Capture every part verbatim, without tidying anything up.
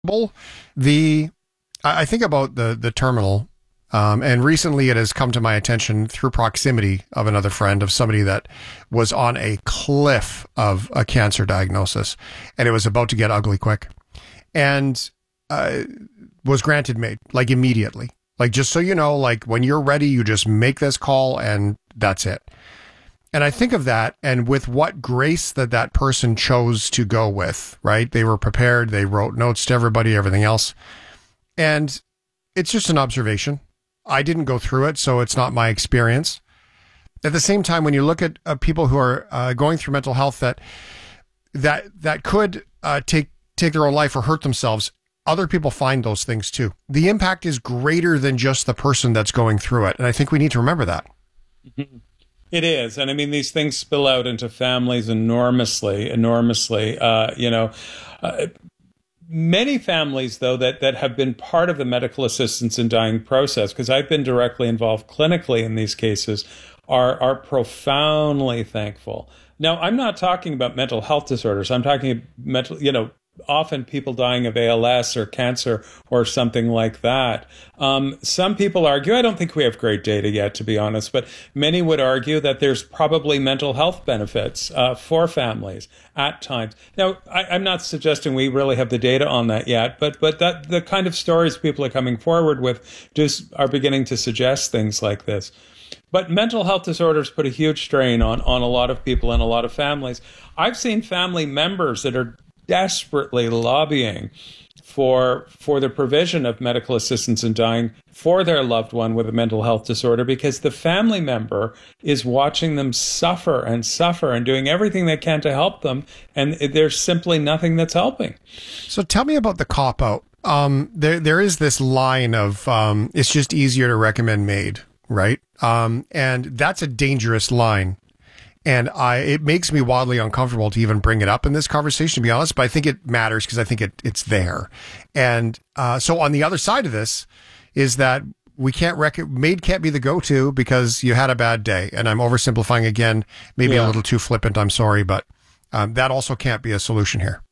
The I think about the the terminal, um, and recently it has come to my attention through proximity of another friend of somebody that was on a cliff of a cancer diagnosis, and it was about to get ugly quick, and uh, was granted MAID like immediately. Like, just so you know, like when you're ready, you just make this call and that's it. And I think of that, and with what grace that that person chose to go with, right? They were prepared. They wrote notes to everybody, everything else. And it's just an observation. I didn't go through it, so it's not my experience. At the same time, when you look at uh, people who are uh, going through mental health that that that could uh, take take their own life or hurt themselves, other people find those things too. The impact is greater than just the person that's going through it. And I think we need to remember that. Mm-hmm. It is. And I mean, these things spill out into families enormously, enormously. Uh, you know, uh, many families, though, that, that have been part of the medical assistance in dying process, because I've been directly involved clinically in these cases, are, are profoundly thankful. Now, I'm not talking about mental health disorders. I'm talking mental, you know, often people dying of A L S or cancer or something like that. Um, some people argue, I don't think we have great data yet, to be honest, but many would argue that there's probably mental health benefits uh, for families at times. Now, I, I'm not suggesting we really have the data on that yet, but but that the kind of stories people are coming forward with just are beginning to suggest things like this. But mental health disorders put a huge strain on, on a lot of people and a lot of families. I've seen family members that are desperately lobbying for for the provision of medical assistance in dying for their loved one with a mental health disorder, because the family member is watching them suffer and suffer and doing everything they can to help them, and there's simply nothing that's helping. So tell me about the cop-out. Um, there there is this line of um, it's just easier to recommend MAID, right? Um, and that's a dangerous line. And I, it makes me wildly uncomfortable to even bring it up in this conversation, to be honest, but I think it matters because I think it, it's there. And, uh, so on the other side of this is that we can't rec- MAID can't be the go-to because you had a bad day. And I'm oversimplifying again, maybe yeah. a little too flippant. I'm sorry, but, um, that also can't be a solution here.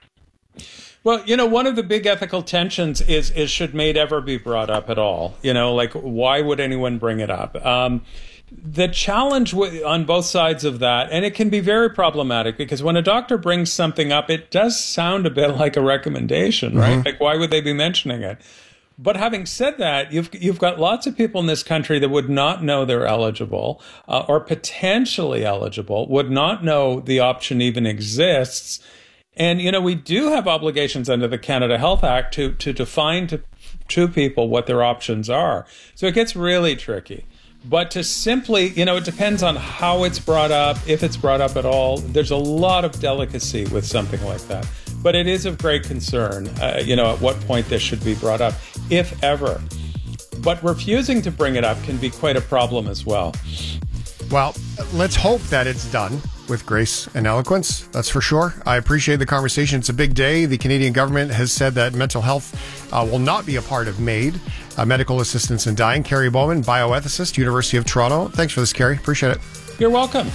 Well, you know, one of the big ethical tensions is, is should MAID ever be brought up at all? You know, like, why would anyone bring it up? Um, The challenge w- on both sides of that, and it can be very problematic, because when a doctor brings something up, it does sound a bit like a recommendation, right? Mm-hmm. Like, why would they be mentioning it? But having said that, you've you've got lots of people in this country that would not know they're eligible uh, or potentially eligible, would not know the option even exists. And, you know, we do have obligations under the Canada Health Act to to define to, to people what their options are. So it gets really tricky. But to simply, you know, it depends on how it's brought up, if it's brought up at all. There's a lot of delicacy with something like that. But it is of great concern, uh, you know, at what point this should be brought up, if ever. But refusing to bring it up can be quite a problem as well. Well, let's hope that it's done with grace and eloquence. That's for sure. I appreciate the conversation. It's a big day. The Canadian government has said that mental health uh, will not be a part of MAID, uh, medical assistance in dying. Kerry Bowman, bioethicist, University of Toronto. Thanks for this, Kerry. Appreciate it. You're welcome.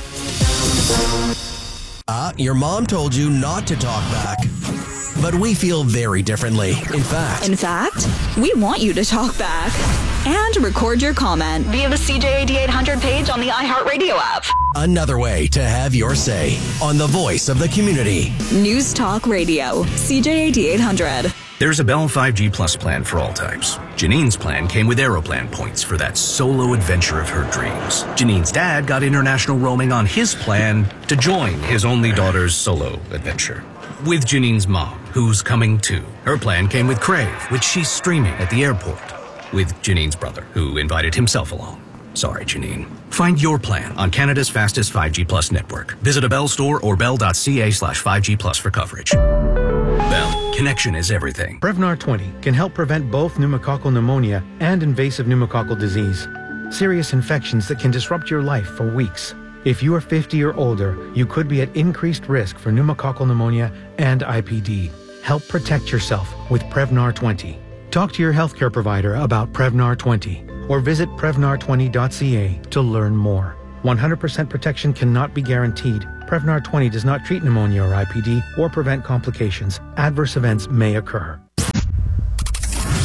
Uh, your mom told you not to talk back. But we feel very differently. In fact. In fact, we want you to talk back and record your comment via the C J A D eight hundred page on the iHeartRadio app. Another way to have your say on the voice of the community. News Talk Radio, C J A D eight hundred. There's a Bell five G Plus plan for all types. Janine's plan came with Aeroplan points for that solo adventure of her dreams. Janine's dad got international roaming on his plan to join his only daughter's solo adventure. With Janine's mom, who's coming too. Her plan came with Crave, which she's streaming at the airport. With Janine's brother, who invited himself along. Sorry, Janine. Find your plan on Canada's fastest five G Plus network. Visit a Bell store or bell.ca slash 5G Plus for coverage. Bell, connection is everything. Prevnar twenty can help prevent both pneumococcal pneumonia and invasive pneumococcal disease. Serious infections that can disrupt your life for weeks. If you are fifty or older, you could be at increased risk for pneumococcal pneumonia and I P D. Help protect yourself with Prevnar twenty. Talk to your healthcare provider about Prevnar twenty or visit prevnar twenty dot c a to learn more. one hundred percent protection cannot be guaranteed. Prevnar twenty does not treat pneumonia or I P D or prevent complications. Adverse events may occur.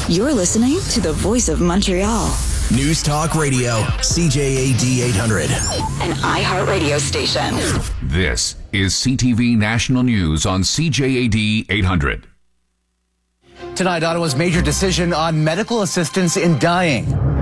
You're listening to the Voice of Montreal. News Talk Radio, C J A D eight hundred. An iHeart radio station. This is C T V National News on C J A D eight hundred. Tonight, Ottawa's major decision on medical assistance in dying.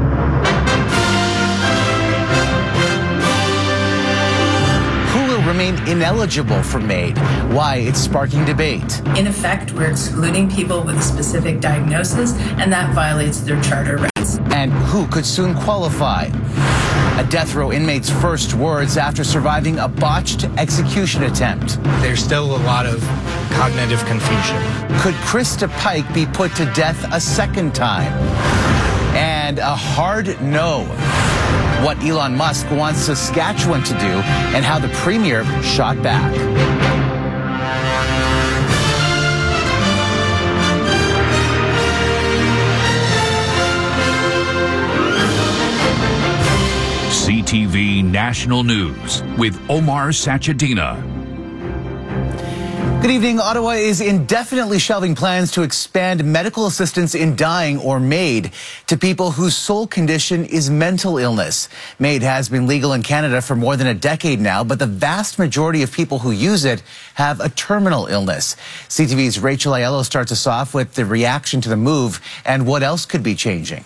Who will remain ineligible for MAID? Why it's sparking debate. In effect, we're excluding people with a specific diagnosis, and that violates their charter rights. And who could soon qualify? A death row inmate's first words after surviving a botched execution attempt. There's still a lot of cognitive confusion. Could Krista Pike be put to death a second time? And a hard no. What Elon Musk wants Saskatchewan to do and how the premier shot back. C T V National News with Omar Sachedina. Good evening. Ottawa is indefinitely shelving plans to expand medical assistance in dying, or MAID, to people whose sole condition is mental illness. MAID has been legal in Canada for more than a decade now, but the vast majority of people who use it have a terminal illness. C T V's Rachel Aiello starts us off with the reaction to the move and what else could be changing.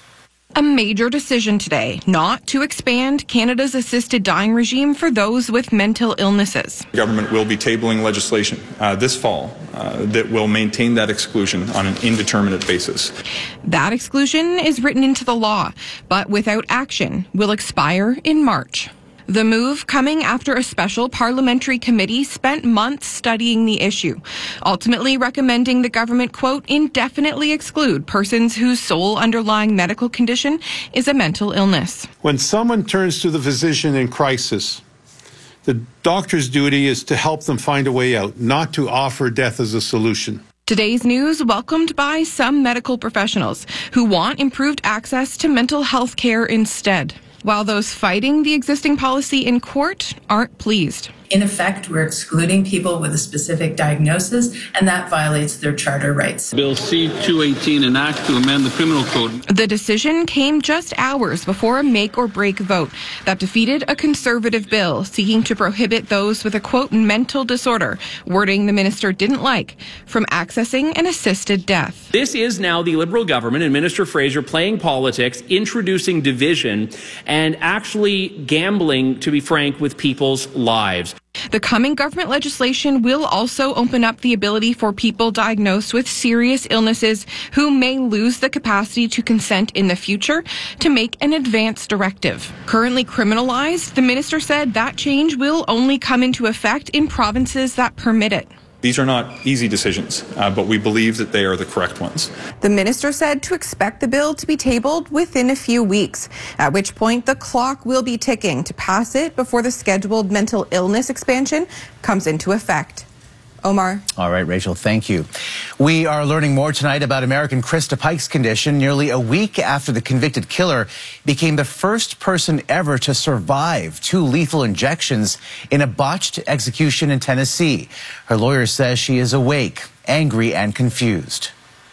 A major decision today not to expand Canada's assisted dying regime for those with mental illnesses. The government will be tabling legislation uh, this fall uh, that will maintain that exclusion on an indeterminate basis. That exclusion is written into the law, but without action will expire in March. The move coming after a special parliamentary committee spent months studying the issue, ultimately recommending the government, quote, indefinitely exclude persons whose sole underlying medical condition is a mental illness. When someone turns to the physician in crisis, the doctor's duty is to help them find a way out, not to offer death as a solution. Today's news welcomed by some medical professionals who want improved access to mental health care instead, while those fighting the existing policy in court aren't pleased. In effect, we're excluding people with a specific diagnosis, and that violates their charter rights. Bill C two eighteen, an act to amend the criminal code. The decision came just hours before a make-or-break vote that defeated a Conservative bill seeking to prohibit those with a, quote, mental disorder, wording the minister didn't like, from accessing an assisted death. This is now the Liberal government and Minister Fraser playing politics, introducing division, and actually gambling, to be frank, with people's lives. The coming government legislation will also open up the ability for people diagnosed with serious illnesses who may lose the capacity to consent in the future to make an advance directive. Currently criminalized, the minister said that change will only come into effect in provinces that permit it. These are not easy decisions, uh, but we believe that they are the correct ones. The minister said to expect the bill to be tabled within a few weeks, at which point the clock will be ticking to pass it before the scheduled mental illness expansion comes into effect. Omar. All right, Rachel, thank you. We are learning more tonight about American Krista Pike's condition nearly a week after the convicted killer became the first person ever to survive two lethal injections in a botched execution in Tennessee. Her lawyer says she is awake, angry, and confused.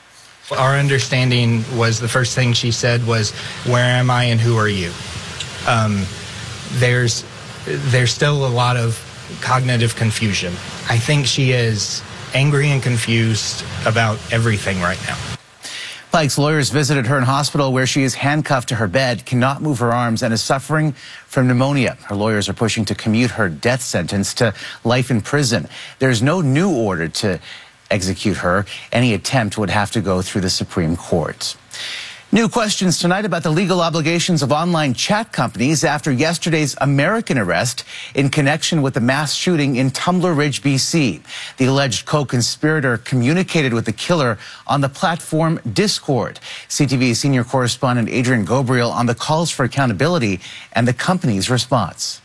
Our understanding was the first thing she said was, "Where am I and who are you?" Um, there's, there's still a lot of cognitive confusion. I think she is angry and confused about everything right now. Pike's lawyers visited her in hospital where she is handcuffed to her bed, cannot move her arms, and is suffering from pneumonia. Her lawyers are pushing to commute her death sentence to life in prison. There's no new order to execute her. Any attempt would have to go through the Supreme Court. New questions tonight about the legal obligations of online chat companies after yesterday's American arrest in connection with the mass shooting in Tumbler Ridge, B C. The alleged co-conspirator communicated with the killer on the platform Discord. C T V senior correspondent Adrian Gobriel on the calls for accountability and the company's response.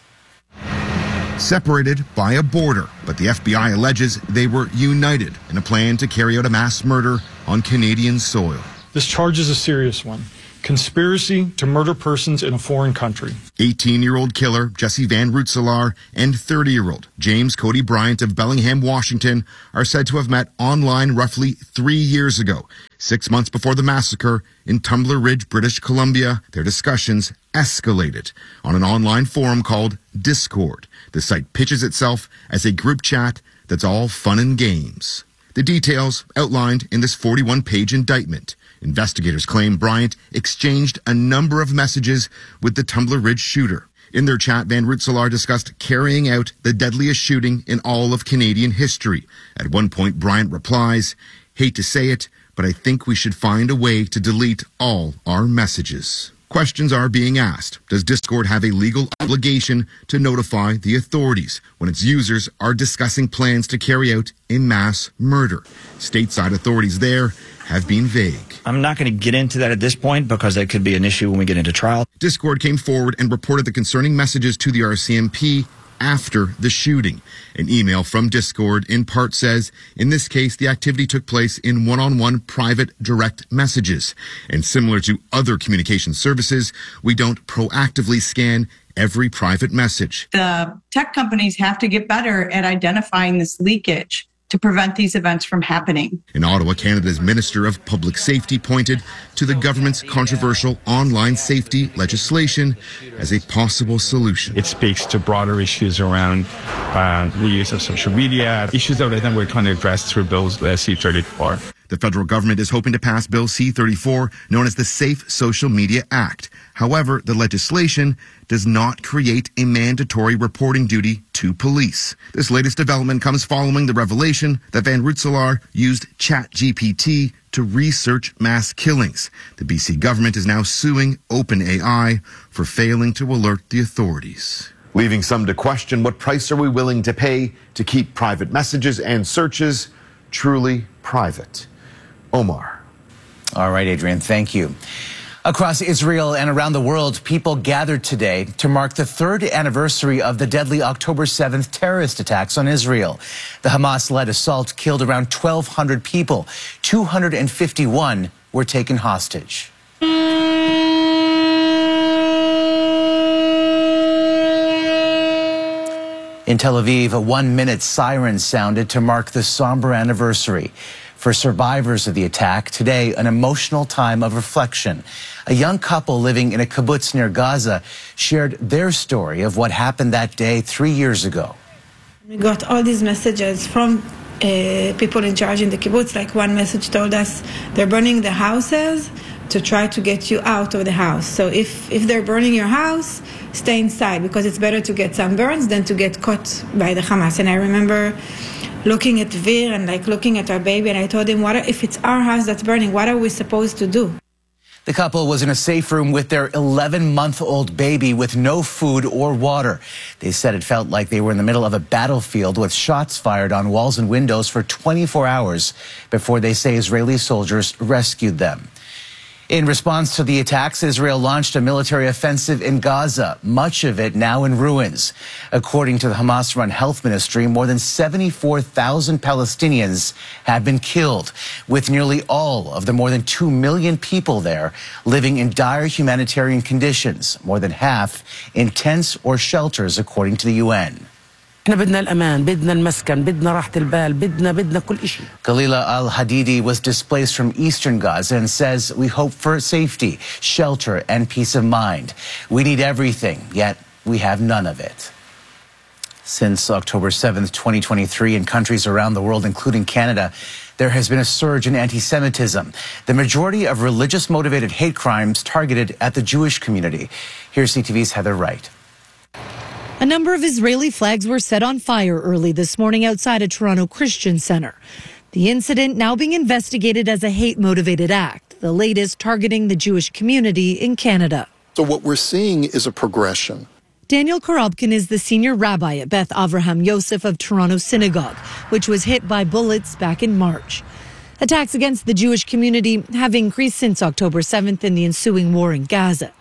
Separated by a border, but the F B I alleges they were united in a plan to carry out a mass murder on Canadian soil. This charge is a serious one. conspiracy to murder persons in a foreign country. eighteen-year-old killer Jesse Van Rootselaar and thirty-year-old James Cody Bryant of Bellingham, Washington, are said to have met online roughly three years ago, six months before the massacre in Tumbler Ridge, British Columbia. Their discussions escalated on an online forum called Discord. The site pitches itself as a group chat that's all fun and games. The details outlined in this forty-one page indictment. Investigators claim Bryant exchanged a number of messages with the Tumbler Ridge shooter. In their chat, Van Rootselaar discussed carrying out the deadliest shooting in all of Canadian history. At one point, Bryant replies, "Hate to say it, but I think we should find a way to delete all our messages." Questions are being asked. Does Discord have a legal obligation to notify the authorities when its users are discussing plans to carry out a mass murder? Stateside authorities there have been vague. I'm not going to get into that at this point because that could be an issue when we get into trial. Discord came forward and reported the concerning messages to the R C M P after the shooting. An email from Discord in part says, in this case, the activity took place in one-on-one private direct messages. And similar to other communication services, we don't proactively scan every private message. The tech companies have to get better at identifying this leakage to prevent these events from happening. In Ottawa, Canada's Minister of Public Safety pointed to the government's controversial online safety legislation as a possible solution. It speaks to broader issues around uh, the use of social media, issues that I think we're trying to address through Bill C thirty-four. The federal government is hoping to pass Bill C thirty-four, known as the Safe Social Media Act. However, the legislation does not create a mandatory reporting duty to police. This latest development comes following the revelation that Van Rootselaar used ChatGPT to research mass killings. The B C government is now suing OpenAI for failing to alert the authorities. Leaving some to question, what price are we willing to pay to keep private messages and searches truly private? Omar. All right, Adrian, thank you. Across Israel and around the world, people gathered today to mark the third anniversary of the deadly October seventh terrorist attacks on Israel. The Hamas-led assault killed around twelve hundred people. two hundred fifty-one were taken hostage. In Tel Aviv, a one-minute siren sounded to mark the somber anniversary. For survivors of the attack, today, an emotional time of reflection. A young couple living in a kibbutz near Gaza shared their story of what happened that day three years ago. We got all these messages from uh, people in charge in the kibbutz. Like one message told us they're burning the houses to try to get you out of the house. So if, if they're burning your house, stay inside, because it's better to get some burns than to get caught by the Hamas. And I remember looking at Vir and like looking at our baby, and I told him, what are, if it's our house that's burning, what are we supposed to do? The couple was in a safe room with their eleven-month-old baby with no food or water. They said it felt like they were in the middle of a battlefield with shots fired on walls and windows for twenty-four hours before they say Israeli soldiers rescued them. In response to the attacks, Israel launched a military offensive in Gaza, much of it now in ruins. According to the Hamas-run health ministry, more than seventy-four thousand Palestinians have been killed, with nearly all of the more than two million people there living in dire humanitarian conditions, more than half in tents or shelters, according to the U N. Galila Al-Hadidi was displaced from eastern Gaza and says, we hope for safety, shelter, and peace of mind. We need everything, yet we have none of it. Since October seventh, twenty twenty-three, in countries around the world, including Canada, there has been a surge in anti-Semitism. The majority of religious-motivated hate crimes targeted at the Jewish community. Here's C T V's Heather Wright. A number of Israeli flags were set on fire early this morning outside a Toronto Christian center. The incident now being investigated as a hate-motivated act, the latest targeting the Jewish community in Canada. So what we're seeing is a progression. Daniel Korobkin is the senior rabbi at Beth Avraham Yosef of Toronto Synagogue, which was hit by bullets back in March. Attacks against the Jewish community have increased since October seventh and the ensuing war in Gaza.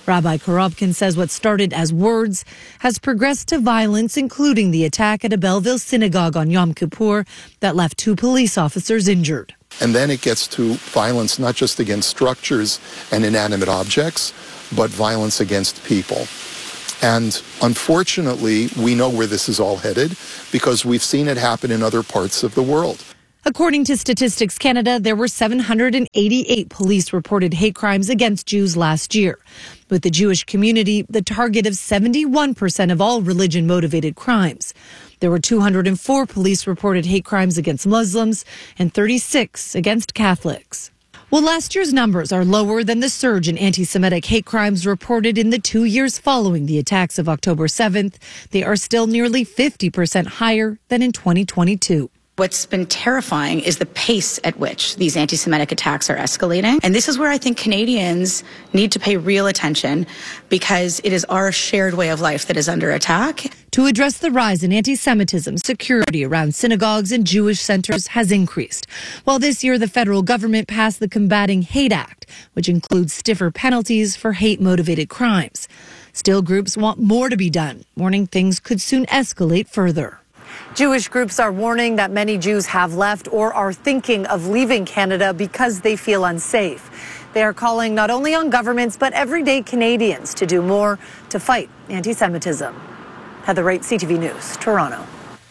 Rabbi Korobkin says what started as words has progressed to violence, including the attack at a Belleville synagogue on Yom Kippur that left two police officers injured. And then it gets to violence not just against structures and inanimate objects, but violence against people. And unfortunately, we know where this is all headed because we've seen it happen in other parts of the world. According to Statistics Canada, there were seven hundred eighty-eight police-reported hate crimes against Jews last year, with the Jewish community the target of seventy-one percent of all religion-motivated crimes. There were two hundred four police-reported hate crimes against Muslims and thirty-six against Catholics. Well, last year's numbers are lower than the surge in anti-Semitic hate crimes reported in the two years following the attacks of October seventh. They are still nearly fifty percent higher than in twenty twenty-two. What's been terrifying is the pace at which these anti-Semitic attacks are escalating. And this is where I think Canadians need to pay real attention because it is our shared way of life that is under attack. To address the rise in anti-Semitism, security around synagogues and Jewish centers has increased. While this year the federal government passed the Combating Hate Act, which includes stiffer penalties for hate-motivated crimes. Still, groups want more to be done, warning things could soon escalate further. Jewish groups are warning that many Jews have left or are thinking of leaving Canada because they feel unsafe. They are calling not only on governments but everyday Canadians to do more to fight anti-Semitism. Heather Wright, C T V News, Toronto.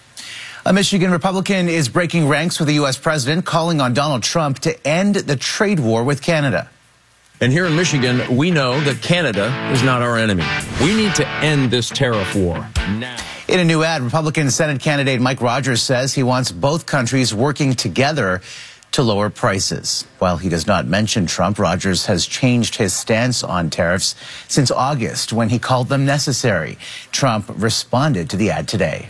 A Michigan Republican is breaking ranks with the U S president, calling on Donald Trump to end the trade war with Canada. And here in Michigan, we know that Canada is not our enemy. We need to end this tariff war now. In a new ad, Republican Senate candidate Mike Rogers says he wants both countries working together to lower prices. While he does not mention Trump, Rogers has changed his stance on tariffs since August when he called them necessary. Trump responded to the ad today.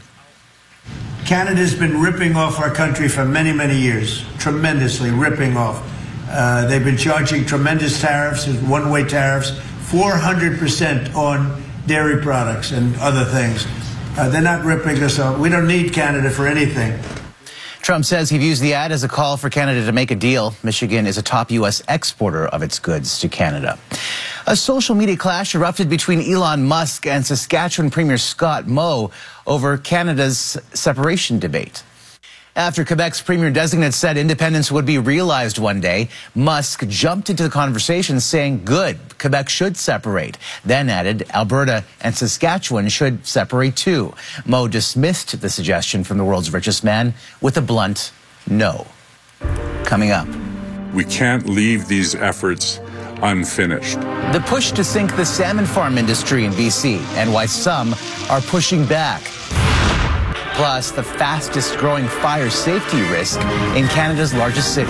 Canada's been ripping off our country for many, many years, tremendously ripping off. Uh, they've been charging tremendous tariffs, one-way tariffs, four hundred percent on dairy products and other things. Uh, they're not ripping us off. We don't need Canada for anything. Trump says he views the ad as a call for Canada to make a deal. Michigan is a top U S exporter of its goods to Canada. A social media clash erupted between Elon Musk and Saskatchewan Premier Scott Moe over Canada's separation debate. After Quebec's premier-designate said independence would be realized one day, Musk jumped into the conversation saying, good, Quebec should separate. Then added, Alberta and Saskatchewan should separate too. Moe dismissed the suggestion from the world's richest man with a blunt no. Coming up. We can't leave these efforts unfinished. The push to sink the salmon farm industry in B C and why some are pushing back. Plus, the fastest growing fire safety risk in Canada's largest city.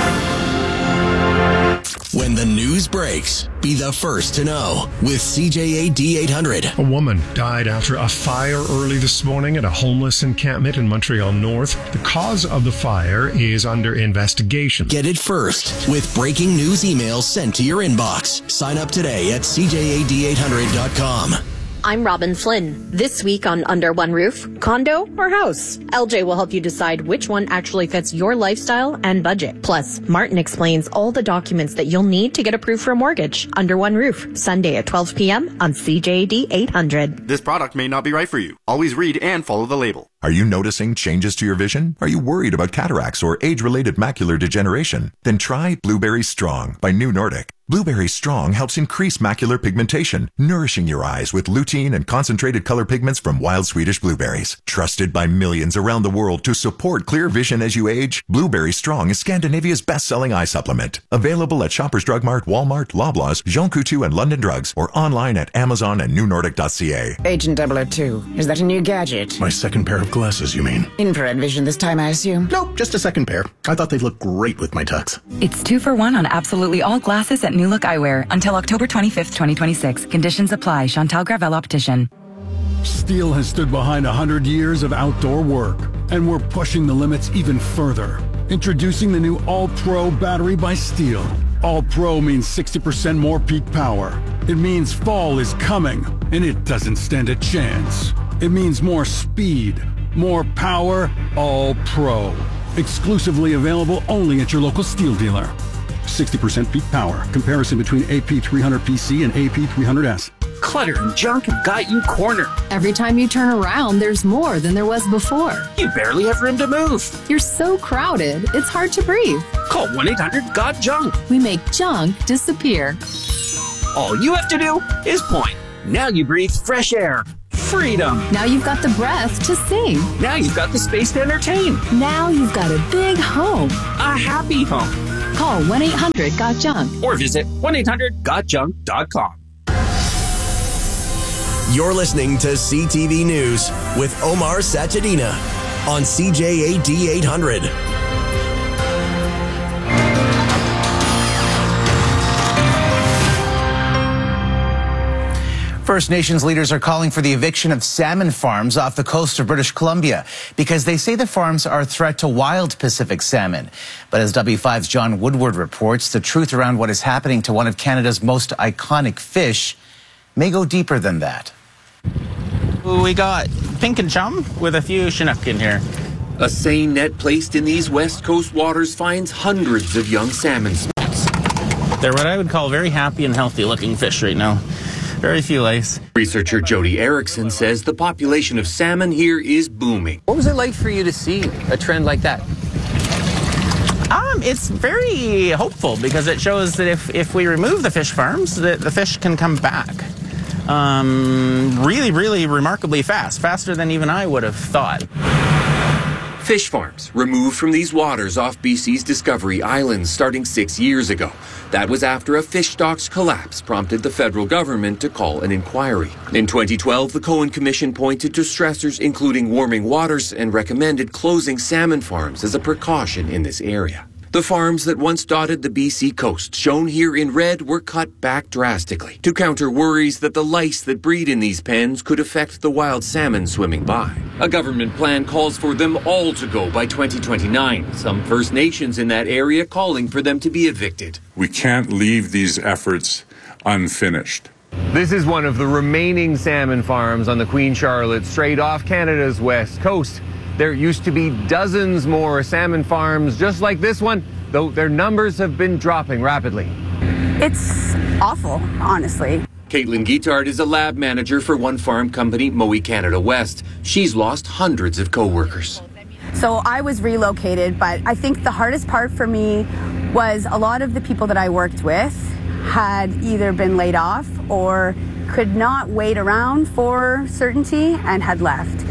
When the news breaks, be the first to know with C J A D eight hundred. A woman died after a fire early this morning at a homeless encampment in Montreal North. The cause of the fire is under investigation. Get it first with breaking news emails sent to your inbox. Sign up today at C J A D eight hundred dot com. I'm Robin Flynn. This week on Under One Roof, condo or house? L J will help you decide which one actually fits your lifestyle and budget. Plus, Martin explains all the documents that you'll need to get approved for a mortgage. Under One Roof, Sunday at twelve p.m. on C J A D eight hundred. This product may not be right for you. Always read and follow the label. Are you noticing changes to your vision? Are you worried about cataracts or age-related macular degeneration? Then try Blueberry Strong by New Nordic. Blueberry Strong helps increase macular pigmentation, nourishing your eyes with lutein and concentrated color pigments from wild Swedish blueberries. Trusted by millions around the world to support clear vision as you age, Blueberry Strong is Scandinavia's best-selling eye supplement. Available at Shoppers Drug Mart, Walmart, Loblaws, Jean Coutu, and London Drugs, or online at Amazon and new nordic dot c a. Agent double oh two, is that a new gadget? My second pair of glasses, you mean? Infrared vision this time, I assume? Nope, just a second pair. I thought they'd look great with my tux. It's two for one on absolutely all glasses at New Look Eyewear until October twenty-fifth, twenty twenty-six. Conditions apply. Chantal Gravel Optician. Steel has stood behind one hundred years of outdoor work, and we're pushing the limits even further. Introducing the new All-Pro battery by Steel. All-Pro means sixty percent more peak power. It means fall is coming, and it doesn't stand a chance. It means more speed, more power, All-Pro. Exclusively available only at your local Steel dealer. sixty percent peak power. Comparison between A P three hundred P C and A P three hundred S. Clutter and junk have got you cornered. Every time you turn around, there's more than there was before. You barely have room to move. You're so crowded, it's hard to breathe. Call one eight hundred got junk. We make junk disappear. All you have to do is point. Now you breathe fresh air. Freedom. Now you've got the breath to sing. Now you've got the space to entertain. Now you've got a big home. A happy home. Call one eight hundred got junk. Or visit one eight hundred got junk dot com. You're listening to C T V News with Omar Sachedina on C J A D eight hundred. First Nations leaders are calling for the eviction of salmon farms off the coast of British Columbia because they say the farms are a threat to wild Pacific salmon. But as W five's John Woodward reports, the truth around what is happening to one of Canada's most iconic fish may go deeper than that. We got pink and chum with a few Chinook in here. A seine net placed in these west coast waters finds hundreds of young salmon smolts. They're what I would call very happy and healthy looking fish right now. Very few lice. Researcher Jody Erickson says the population of salmon here is booming. What was it like for you to see a trend like that? Um, it's very hopeful because it shows that if, if we remove the fish farms, that the fish can come back. Um, really, really remarkably fast, faster than even I would have thought. Fish farms removed from these waters off B C's Discovery Islands starting six years ago. That was after a fish stocks collapse prompted the federal government to call an inquiry. In twenty twelve, the Cohen Commission pointed to stressors including warming waters and recommended closing salmon farms as a precaution in this area. The farms that once dotted the B C coast, shown here in red, were cut back drastically to counter worries that the lice that breed in these pens could affect the wild salmon swimming by. A government plan calls for them all to go by twenty twenty-nine. Some First Nations in that area calling for them to be evicted. We can't leave these efforts unfinished. This is one of the remaining salmon farms on the Queen Charlotte Strait off Canada's west coast. There used to be dozens more salmon farms just like this one, though their numbers have been dropping rapidly. It's awful, honestly. Caitlin Guitard is a lab manager for one farm company, Mowi Canada West. She's lost hundreds of co-workers. So I was relocated, but I think the hardest part for me was a lot of the people that I worked with had either been laid off or could not wait around for certainty and had left.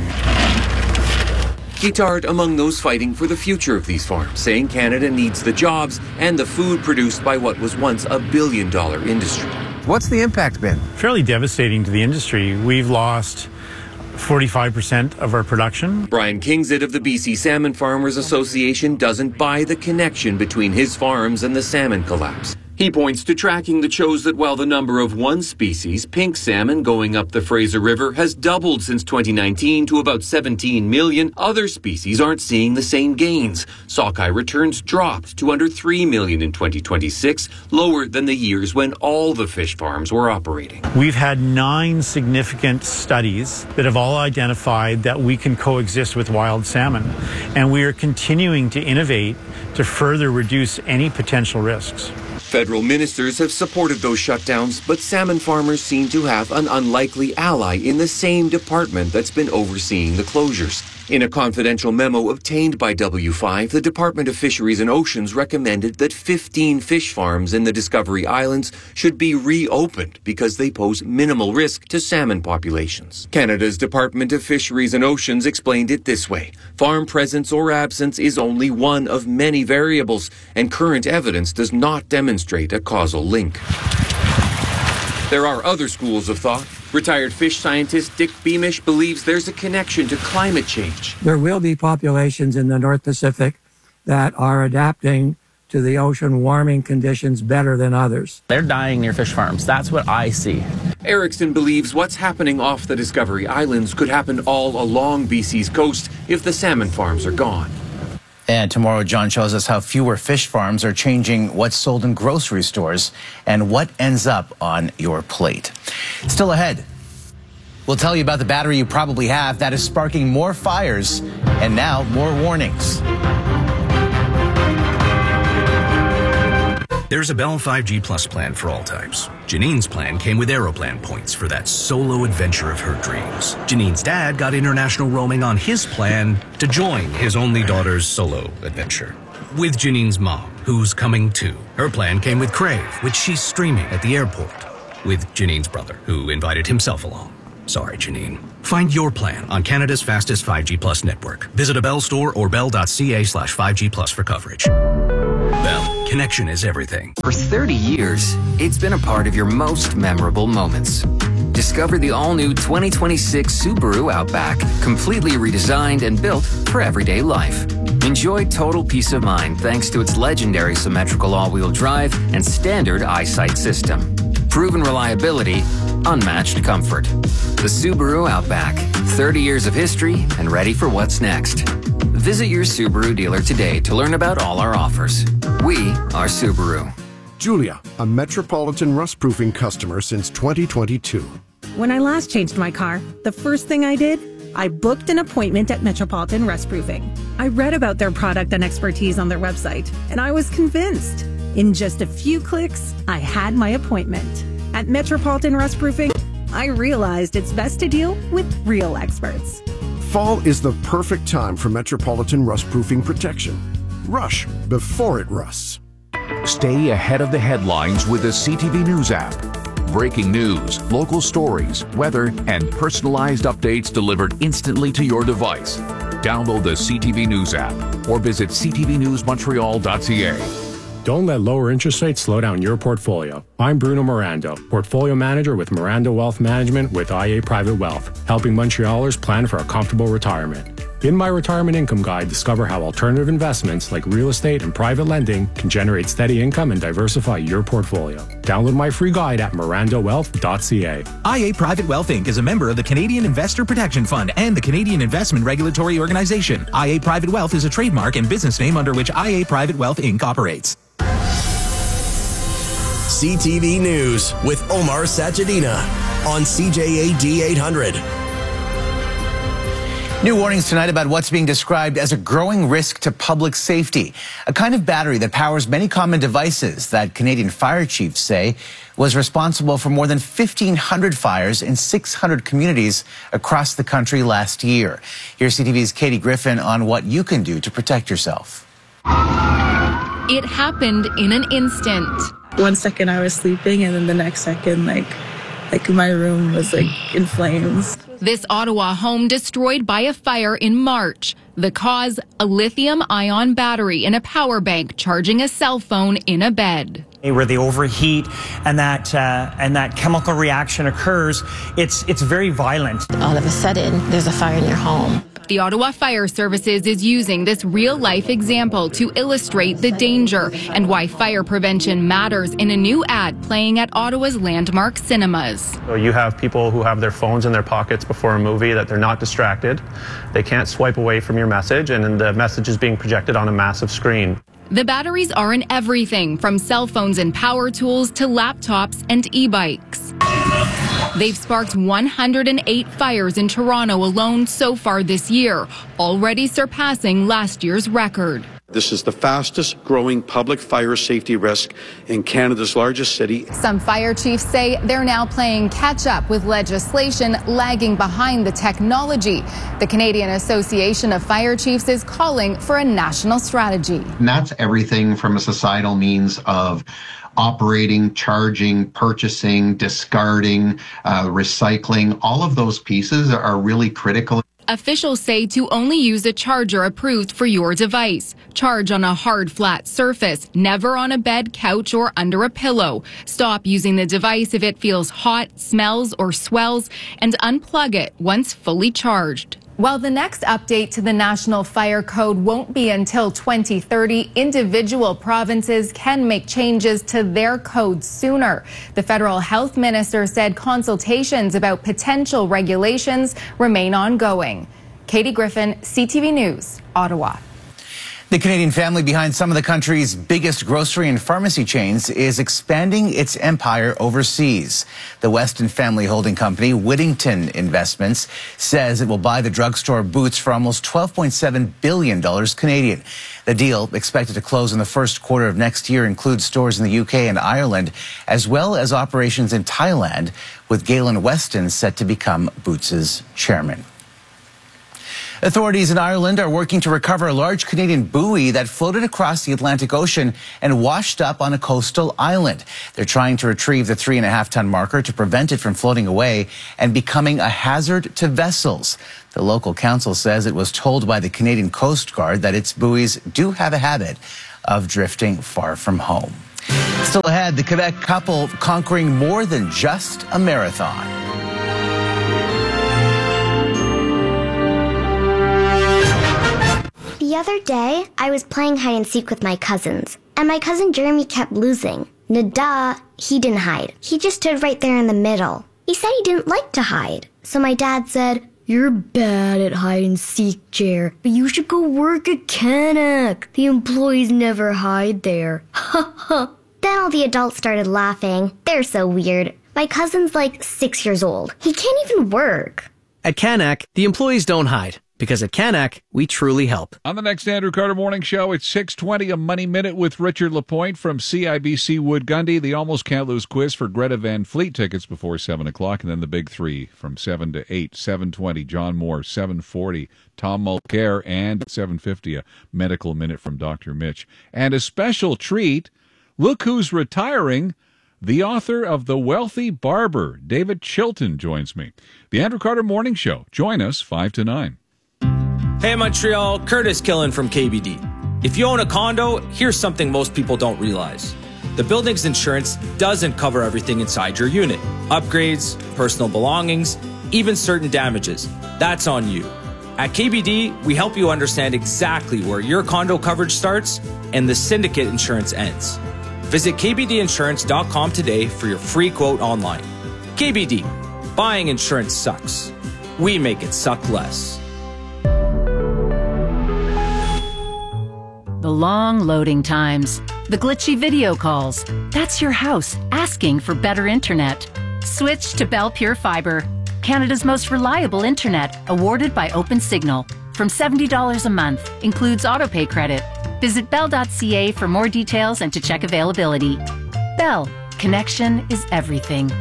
Guitard among those fighting for the future of these farms, saying Canada needs the jobs and the food produced by what was once a billion dollar industry. What's the impact been? Fairly devastating to the industry. We've lost forty-five percent of our production. Brian Kingsit of the B C Salmon Farmers Association doesn't buy the connection between his farms and the salmon collapse. He points to tracking that shows that while the number of one species, pink salmon, going up the Fraser River has doubled since twenty nineteen to about seventeen million, other species aren't seeing the same gains. Sockeye returns dropped to under three million in twenty twenty-six, lower than the years when all the fish farms were operating. We've had nine significant studies that have all identified that we can coexist with wild salmon, and we are continuing to innovate to further reduce any potential risks. Federal ministers have supported those shutdowns, but salmon farmers seem to have an unlikely ally in the same department that's been overseeing the closures. In a confidential memo obtained by W five, the Department of Fisheries and Oceans recommended that fifteen fish farms in the Discovery Islands should be reopened because they pose minimal risk to salmon populations. Canada's Department of Fisheries and Oceans explained it this way: farm presence or absence is only one of many variables, and current evidence does not demonstrate a causal link. There are other schools of thought. Retired fish scientist Dick Beamish believes there's a connection to climate change. There will be populations in the North Pacific that are adapting to the ocean warming conditions better than others. They're dying near fish farms. That's what I see. Erickson believes what's happening off the Discovery Islands could happen all along B C's coast if the salmon farms are gone. And tomorrow, John shows us how fewer fish farms are changing what's sold in grocery stores and what ends up on your plate. Still ahead, we'll tell you about the battery you probably have that is sparking more fires and now more warnings. There's a Bell five G Plus plan for all types. Janine's plan came with Aeroplan points for that solo adventure of her dreams. Janine's dad got international roaming on his plan to join his only daughter's solo adventure. With Janine's mom, who's coming too. Her plan came with Crave, which she's streaming at the airport. With Janine's brother, who invited himself along. Sorry, Janine. Find your plan on Canada's fastest five G Plus network. Visit a Bell store or bell.ca slash 5G Plus for coverage. Bell, connection is everything. For thirty years, it's been a part of your most memorable moments. Discover the all-new twenty twenty-six Subaru Outback, completely redesigned and built for everyday life. Enjoy total peace of mind thanks to its legendary symmetrical all-wheel drive and standard eyesight system. Proven reliability, unmatched comfort. The Subaru Outback, thirty years of history and ready for what's next. Visit your Subaru dealer today to learn about all our offers. We are Subaru. Julia, a Metropolitan rust-proofing customer since twenty twenty-two. When I last changed my car, the first thing I did, I booked an appointment at Metropolitan Rust-Proofing. I read about their product and expertise on their website, and I was convinced. In just a few clicks, I had my appointment. At Metropolitan Rust-Proofing, I realized it's best to deal with real experts. Fall is the perfect time for Metropolitan rust-proofing protection. Rush before it rusts. Stay ahead of the headlines with the C T V News app. Breaking news, local stories, weather, and personalized updates delivered instantly to your device. Download the C T V News app or visit c t v news montreal dot c a. Don't let lower interest rates slow down your portfolio. I'm Bruno Miranda, Portfolio Manager with Miranda Wealth Management with I A Private Wealth, helping Montrealers plan for a comfortable retirement. In my Retirement Income Guide, discover how alternative investments like real estate and private lending can generate steady income and diversify your portfolio. Download my free guide at miranda wealth dot c a. I A Private Wealth Incorporated is a member of the Canadian Investor Protection Fund and the Canadian Investment Regulatory Organization. I A Private Wealth is a trademark and business name under which I A Private Wealth Incorporated operates. C T V News with Omar Sachedina on C J A D eight hundred. New warnings tonight about what's being described as a growing risk to public safety. A kind of battery that powers many common devices that Canadian fire chiefs say was responsible for more than fifteen hundred fires in six hundred communities across the country last year. Here's C T V's Katie Griffin on what you can do to protect yourself. It happened in an instant. One second I was sleeping, and then the next second, like, like my room was like in flames. This Ottawa home destroyed by a fire in March. The cause, a lithium-ion battery in a power bank charging a cell phone in a bed. Where they overheat and that uh, and that chemical reaction occurs, it's it's very violent. All of a sudden, there's a fire in your home. The Ottawa Fire Services is using this real-life example to illustrate the danger and why fire prevention matters in a new ad playing at Ottawa's landmark cinemas. So you have people who have their phones in their pockets before a movie, that they're not distracted. They can't swipe away from your message, and the message is being projected on a massive screen. The batteries are in everything from cell phones and power tools to laptops and e-bikes. They've sparked one hundred eight fires in Toronto alone so far this year, already surpassing last year's record. This is the fastest growing public fire safety risk in Canada's largest city. Some fire chiefs say they're now playing catch up with legislation lagging behind the technology. The Canadian Association of Fire Chiefs is calling for a national strategy. And that's everything from a societal means of operating, charging, purchasing, discarding, uh, recycling. All of those pieces are really critical. Officials say to only use a charger approved for your device. Charge on a hard, flat surface, never on a bed, couch, or under a pillow. Stop using the device if it feels hot, smells, or swells, and unplug it once fully charged. While the next update to the National Fire Code won't be until twenty thirty, individual provinces can make changes to their codes sooner. The federal health minister said consultations about potential regulations remain ongoing. Katie Griffin, C T V News, Ottawa. The Canadian family behind some of the country's biggest grocery and pharmacy chains is expanding its empire overseas. The Weston family holding company, Whittington Investments, says it will buy the drugstore Boots for almost twelve point seven billion dollars Canadian. The deal, expected to close in the first quarter of next year, includes stores in the U K and Ireland, as well as operations in Thailand, with Galen Weston set to become Boots' chairman. Authorities in Ireland are working to recover a large Canadian buoy that floated across the Atlantic Ocean and washed up on a coastal island. They're trying to retrieve the three and a half ton marker to prevent it from floating away and becoming a hazard to vessels. The local council says it was told by the Canadian Coast Guard that its buoys do have a habit of drifting far from home. Still ahead, the Quebec couple conquering more than just a marathon. The other day, I was playing hide and seek with my cousins, and my cousin Jeremy kept losing. Nada, he didn't hide. He just stood right there in the middle. He said he didn't like to hide. So my dad said, "You're bad at hide and seek, Jer, but you should go work at Canuck. The employees never hide there." Ha ha. Then all the adults started laughing. They're so weird. My cousin's like six years old. He can't even work. At Canuck, the employees don't hide. Because at Canuck, we truly help. On the next Andrew Carter Morning Show, it's six twenty, a Money Minute with Richard Lapointe from C I B C Wood Gundy. The Almost Can't Lose quiz for Greta Van Fleet tickets before seven o'clock. And then the big three from seven to eight, seven twenty, John Moore, seven forty, Tom Mulcair, and seven fifty, a Medical Minute from Doctor Mitch. And a special treat, look who's retiring. The author of The Wealthy Barber, David Chilton, joins me. The Andrew Carter Morning Show. Join us five to nine. Hey Montreal, Curtis Killen from K B D. If you own a condo, here's something most people don't realize. The building's insurance doesn't cover everything inside your unit. Upgrades, personal belongings, even certain damages. That's on you. At K B D, we help you understand exactly where your condo coverage starts and the syndicate insurance ends. Visit k b d insurance dot com today for your free quote online. K B D, buying insurance sucks. We make it suck less. The long loading times, the glitchy video calls. That's your house asking for better internet. Switch to Bell Pure Fiber, Canada's most reliable internet, awarded by OpenSignal. From seventy dollars a month, includes autopay credit. Visit bell dot c a for more details and to check availability. Bell, connection is everything.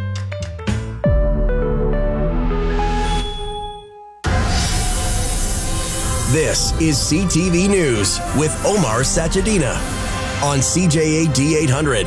This is C T V News with Omar Sachedina on C J A D eight hundred.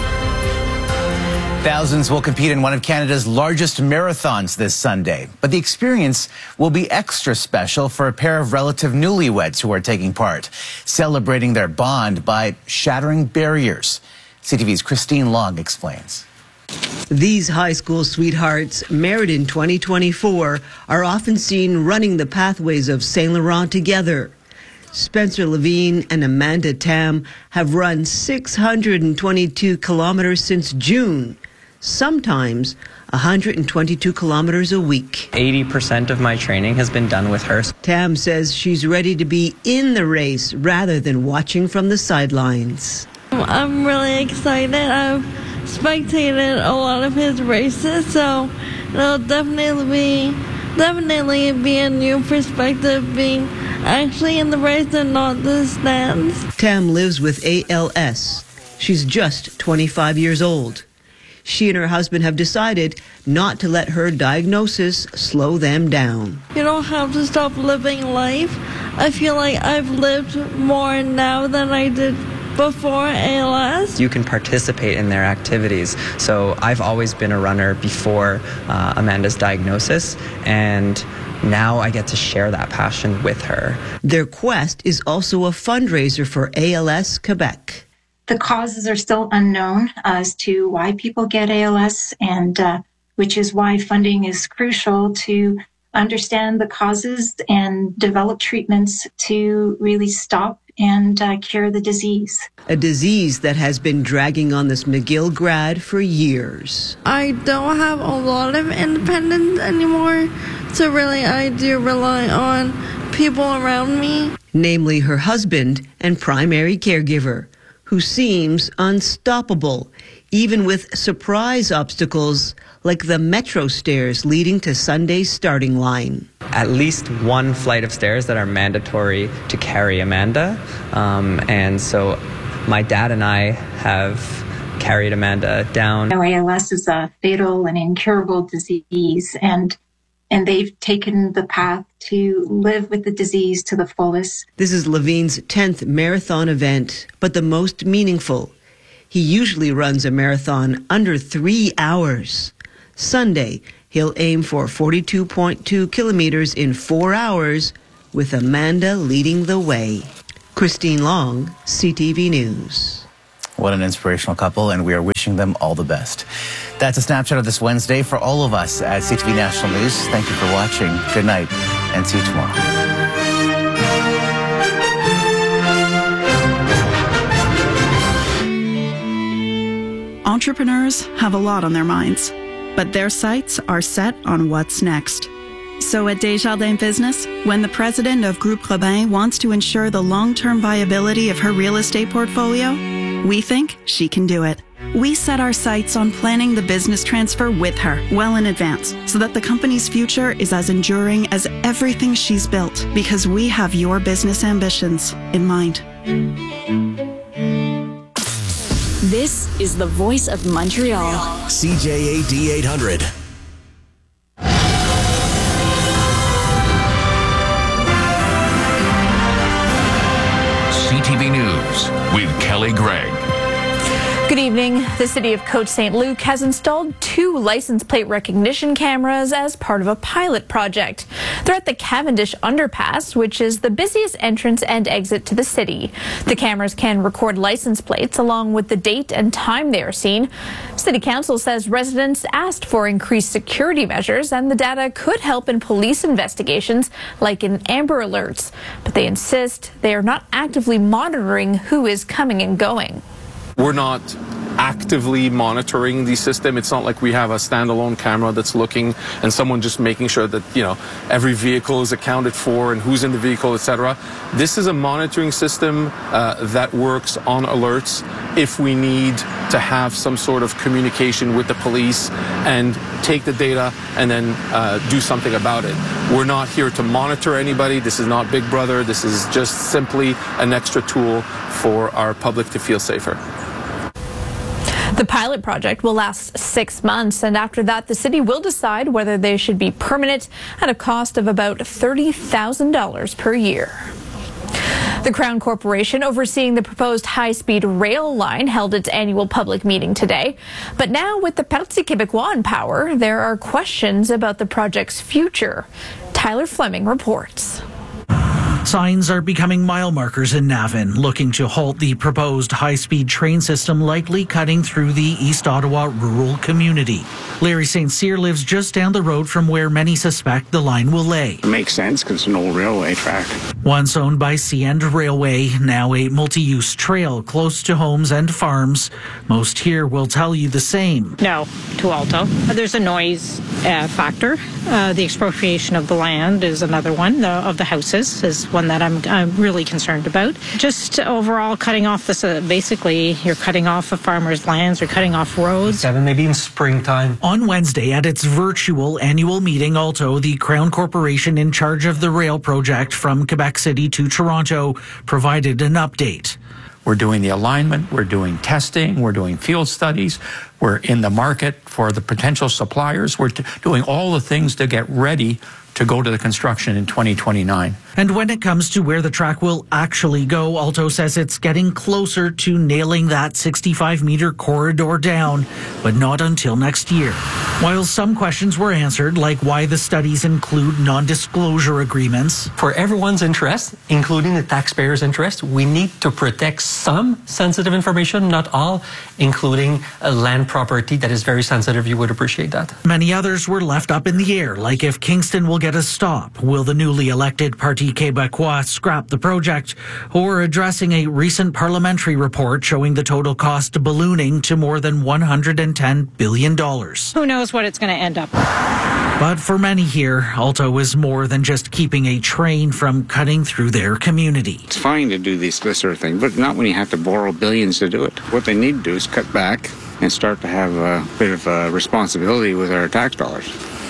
Thousands will compete in one of Canada's largest marathons this Sunday, but the experience will be extra special for a pair of relative newlyweds who are taking part, celebrating their bond by shattering barriers. C T V's Christine Long explains. These high school sweethearts, married in twenty twenty-four, are often seen running the pathways of Saint Laurent together. Spencer Levine and Amanda Tam have run six hundred twenty-two kilometers since June, sometimes one hundred twenty-two kilometers a week. eighty percent of my training has been done with her. Tam says she's ready to be in the race rather than watching from the sidelines. I'm really excited. I've spectated a lot of his races, so it'll definitely be definitely be a new perspective being actually in the race and not the stands. Tam lives with A L S. She's just twenty-five years old. She and her husband have decided not to let her diagnosis slow them down. You don't have to stop living life. I feel like I've lived more now than I did before A L S. You can participate in their activities. So I've always been a runner before uh, Amanda's diagnosis, and now I get to share that passion with her. Their quest is also a fundraiser for A L S Quebec. The causes are still unknown as to why people get A L S, and uh, which is why funding is crucial to understand the causes and develop treatments to really stop and uh, cure the disease. A disease that has been dragging on this McGill grad for years. I don't have a lot of independence anymore, so really I do rely on people around me. namely her husband and primary caregiver, who seems unstoppable, even with surprise obstacles like the metro stairs leading to Sunday's starting line. At least one flight of stairs that are mandatory to carry Amanda. Um, and so my dad and I have carried Amanda down. A L S is a fatal and incurable disease, and and they've taken the path to live with the disease to the fullest. This is Levine's tenth marathon event, but the most meaningful. He usually runs a marathon under three hours. Sunday, he'll aim for forty-two point two kilometers in four hours, with Amanda leading the way. Christine Long, C T V News. What an inspirational couple, and we are wishing them all the best. That's a snapshot of this Wednesday for all of us at C T V National News. Thank you for watching. Good night, and see you tomorrow. Entrepreneurs have a lot on their minds, but their sights are set on what's next. So at Desjardins Business, when the president of Groupe Robin wants to ensure the long-term viability of her real estate portfolio, we think she can do it. We set our sights on planning the business transfer with her well in advance so that the company's future is as enduring as everything she's built, because we have your business ambitions in mind. This is the voice of Montreal. C J A D eight hundred. C T V News with Kelly Gregg. Good evening. The city of Côte Saint-Luc has installed two license plate recognition cameras as part of a pilot project. They're at the Cavendish Underpass, which is the busiest entrance and exit to the city. The cameras can record license plates along with the date and time they are seen. City Council says residents asked for increased security measures, and the data could help in police investigations like in Amber Alerts. But they insist they are not actively monitoring who is coming and going. We're not actively monitoring the system. It's not like we have a standalone camera that's looking and someone just making sure that, you know, every vehicle is accounted for and who's in the vehicle, et cetera. This is a monitoring system uh, that works on alerts if we need to have some sort of communication with the police and take the data and then uh, do something about it. We're not here to monitor anybody. This is not Big Brother. This is just simply an extra tool for our public to feel safer. The pilot project will last six months, and after that, the city will decide whether they should be permanent at a cost of about thirty thousand dollars per year. The Crown Corporation, overseeing the proposed high-speed rail line, held its annual public meeting today. But now, with the Parti Québécois in power, there are questions about the project's future. Tyler Fleming reports. Signs are becoming mile markers in Navan, looking to halt the proposed high-speed train system likely cutting through the East Ottawa rural community. Larry Saint Cyr lives just down the road from where many suspect the line will lay. It makes sense because it's an old railway track. Once owned by C-End Railway, now a multi-use trail close to homes and farms. Most here will tell you the same. No, to Alto. There's a noise uh, factor. Uh, the expropriation of the land is another one. The, of the houses is one that I'm, I'm really concerned about. Just overall cutting off this, uh, basically you're cutting off a farmer's lands, you're cutting off roads. Seven, maybe in springtime. On Wednesday at its virtual annual meeting, Alto, the Crown Corporation in charge of the rail project from Quebec City to Toronto, provided an update. We're doing the alignment, we're doing testing, we're doing field studies, we're in the market for the potential suppliers, we're t- doing all the things to get ready to go to the construction in twenty twenty-nine. And when it comes to where the track will actually go, Alto says it's getting closer to nailing that sixty-five meter corridor down, but not until next year. While some questions were answered, like why the studies include non-disclosure agreements. For everyone's interest, including the taxpayers' interest, we need to protect some sensitive information, not all, including a land property that is very sensitive. You would appreciate that. Many others were left up in the air, like if Kingston will get a stop, will the newly elected Parti Québécois scrap the project, or addressing a recent parliamentary report showing the total cost ballooning to more than one hundred ten billion dollars. Who knows just what it's going to end up. But for many here, Alto is more than just keeping a train from cutting through their community. It's fine to do this, this sort of thing, but not when you have to borrow billions to do it. What they need to do is cut back and start to have a bit of a responsibility with our tax dollars.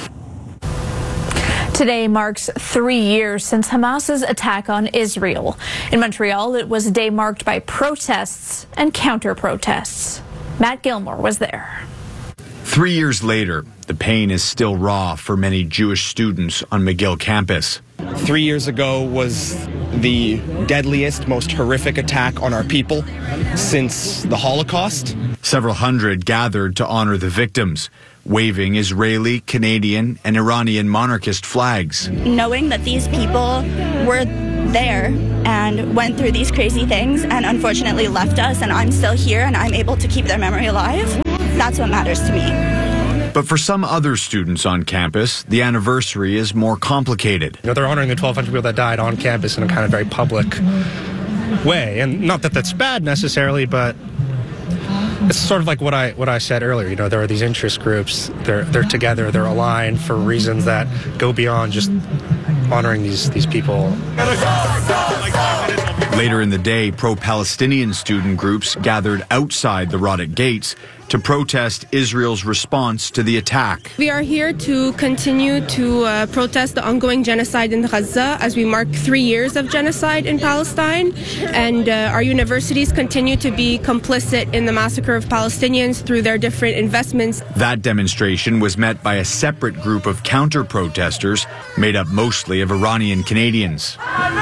Today marks three years since Hamas's attack on Israel. In Montreal, it was a day marked by protests and counter-protests. Matt Gilmore was there. Three years later, the pain is still raw for many Jewish students on McGill campus. Three years ago was the deadliest, most horrific attack on our people since the Holocaust. Several hundred gathered to honor the victims, waving Israeli, Canadian, and Iranian monarchist flags. Knowing that these people were there and went through these crazy things and unfortunately left us, and I'm still here and I'm able to keep their memory alive, that's what matters to me. But for some other students on campus, the anniversary is more complicated. You know, they're honoring the twelve hundred people that died on campus in a kind of very public way. And not that that's bad necessarily, but it's sort of like what I what I said earlier. You know, there are these interest groups. They're they're together. They're aligned for reasons that go beyond just honoring these these people. Later in the day, pro-Palestinian student groups gathered outside the Roddick Gates to protest Israel's response to the attack. We are here to continue to uh, protest the ongoing genocide in Gaza as we mark three years of genocide in Palestine. And uh, our universities continue to be complicit in the massacre of Palestinians through their different investments. That demonstration was met by a separate group of counter-protesters made up mostly of Iranian Canadians.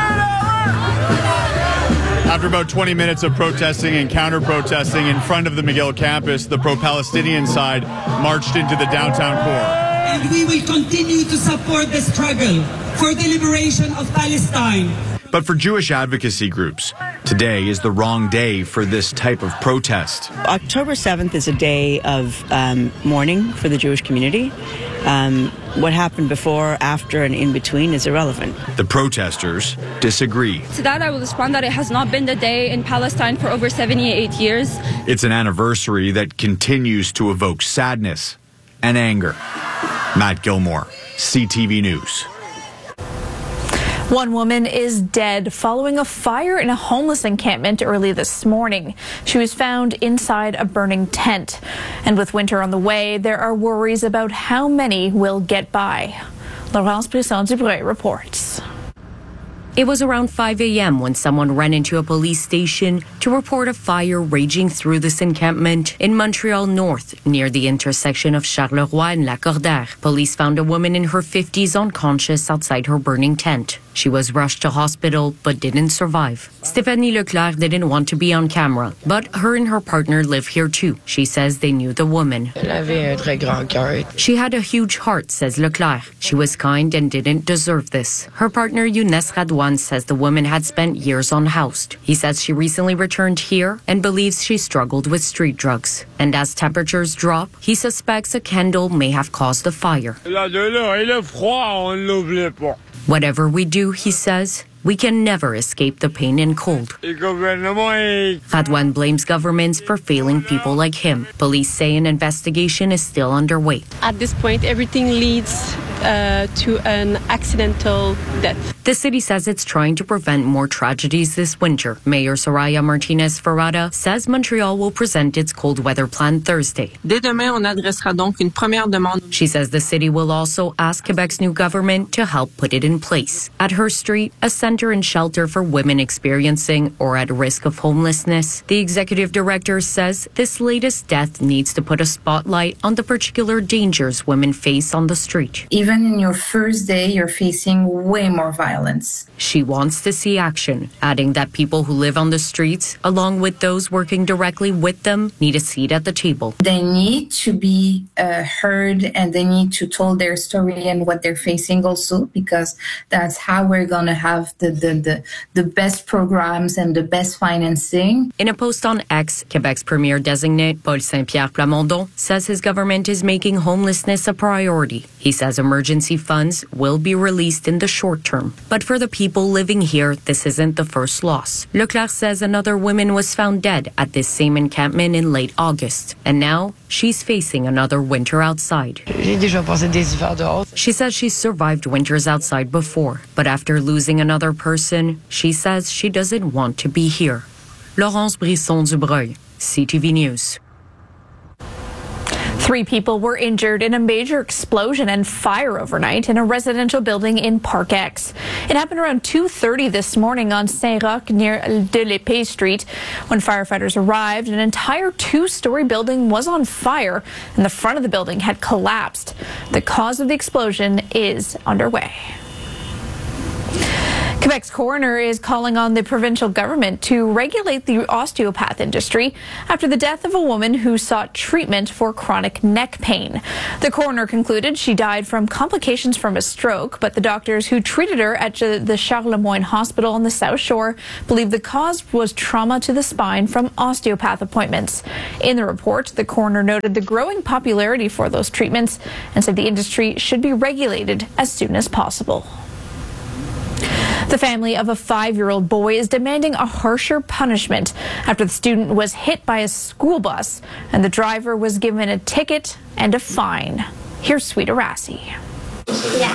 After about twenty minutes of protesting and counter-protesting in front of the McGill campus, the pro-Palestinian side marched into the downtown core. And we will continue to support the struggle for the liberation of Palestine. But for Jewish advocacy groups, today is the wrong day for this type of protest. October seventh is a day of um, mourning for the Jewish community. Um, what happened before, after, and in between is irrelevant. The protesters disagree. To that, I will respond that it has not been the day in Palestine for over seventy-eight years. It's an anniversary that continues to evoke sadness and anger. Matt Gilmore, C T V News. One woman is dead following a fire in a homeless encampment early this morning. She was found inside a burning tent. And with winter on the way, there are worries about how many will get by. Laurence Brisson-Dubreuil reports. It was around five a.m. when someone ran into a police station to report a fire raging through this encampment in Montreal North, near the intersection of Charleroi and Lacordaire. Police found a woman in her fifties unconscious outside her burning tent. She was rushed to hospital but didn't survive. Stéphanie Leclerc didn't want to be on camera, but her and her partner live here too. She says they knew the woman. She had a huge heart, says Leclerc. She was kind and didn't deserve this. Her partner Younes Radwan says the woman had spent years unhoused. He says she recently returned here and believes she struggled with street drugs. And as temperatures drop, he suspects a candle may have caused the fire. Whatever we do, he says, we can never escape the pain and cold. Radwan blames governments for failing people like him. Police say an investigation is still underway. At this point, everything leads uh, to an accidental death. The city says it's trying to prevent more tragedies this winter. Mayor Soraya Martinez-Ferrada says Montreal will present its cold weather plan Thursday. Dès demain, on adressera donc une première demande. She says the city will also ask Quebec's new government to help put it in place. At her street, a center and shelter for women experiencing or at risk of homelessness. The executive director says this latest death needs to put a spotlight on the particular dangers women face on the street. Even in your first day, you're facing way more violence. She wants to see action, adding that people who live on the streets, along with those working directly with them, need a seat at the table. They need to be uh, heard, and they need to tell their story and what they're facing also, because that's how we're going to have the, the, the, the best programs and the best financing. In a post on X, Quebec's premier designate, Paul Saint-Pierre Plamondon, says his government is making homelessness a priority. He says emergency funds will be released in the short term. But for the people living here, this isn't the first loss. Leclerc says another woman was found dead at this same encampment in late August. And now she's facing another winter outside. She says she's survived winters outside before, but after losing another person, she says she doesn't want to be here. Laurence Brisson-Dubreuil, C T V News. Three people were injured in a major explosion and fire overnight in a residential building in Park X. It happened around two thirty this morning on Saint-Roch near de l'Épée Street. When firefighters arrived, an entire two-story building was on fire and the front of the building had collapsed. The cause of the explosion is underway. Quebec's coroner is calling on the provincial government to regulate the osteopath industry after the death of a woman who sought treatment for chronic neck pain. The coroner concluded she died from complications from a stroke, but the doctors who treated her at the Charlemagne Hospital on the South Shore believe the cause was trauma to the spine from osteopath appointments. In the report, the coroner noted the growing popularity for those treatments and said the industry should be regulated as soon as possible. The family of a five-year-old boy is demanding a harsher punishment after the student was hit by a school bus and the driver was given a ticket and a fine. Here's Sweeta Rassi. Yeah.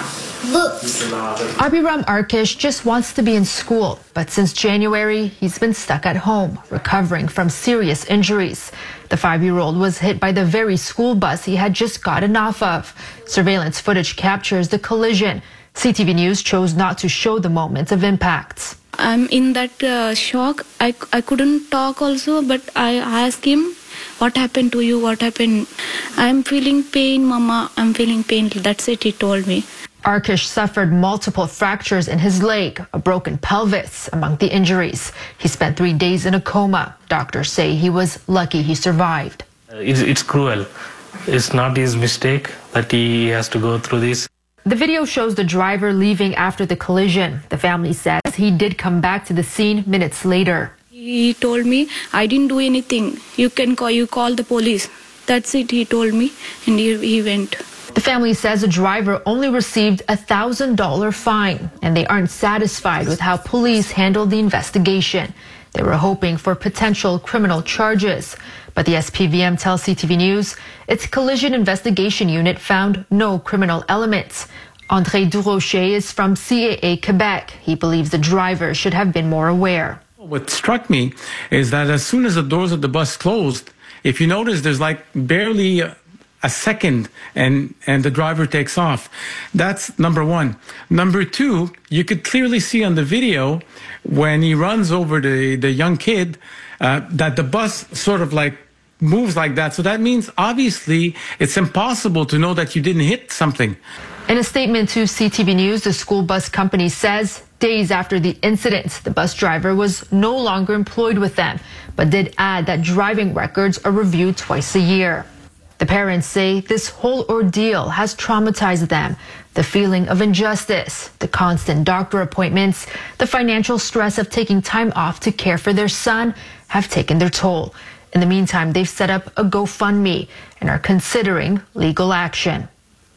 Abhiram Arkish just wants to be in school, but since January, he's been stuck at home, recovering from serious injuries. The five-year-old was hit by the very school bus he had just gotten off of. Surveillance footage captures the collision. C T V News chose not to show the moments of impacts. I'm in that uh, shock. I, I couldn't talk also, but I asked him, what happened to you? What happened? I'm feeling pain, Mama. I'm feeling pain. That's it, he told me. Arkish suffered multiple fractures in his leg, a broken pelvis among the injuries. He spent three days in a coma. Doctors say he was lucky he survived. It's, it's cruel. It's not his mistake that he has to go through this. The video shows the driver leaving after the collision. The family says he did come back to the scene minutes later. He told me, I didn't do anything. You can call, you call the police. That's it, he told me, and he, he went. The family says the driver only received a one thousand dollar fine, and they aren't satisfied with how police handled the investigation. They were hoping for potential criminal charges. But the S P V M tells C T V News its collision investigation unit found no criminal elements. André Durocher is from C A A Quebec. He believes the driver should have been more aware. What struck me is that as soon as the doors of the bus closed, if you notice, there's like barely a second and, and the driver takes off. That's number one. Number two, you could clearly see on the video when he runs over the, the young kid uh, that the bus sort of like moves like that. So that means obviously it's impossible to know that you didn't hit something. In a statement to C T V News, the school bus company says days after the incident, the bus driver was no longer employed with them, but did add that driving records are reviewed twice a year. The parents say this whole ordeal has traumatized them. The feeling of injustice, the constant doctor appointments, the financial stress of taking time off to care for their son have taken their toll. In the meantime, they've set up a GoFundMe and are considering legal action.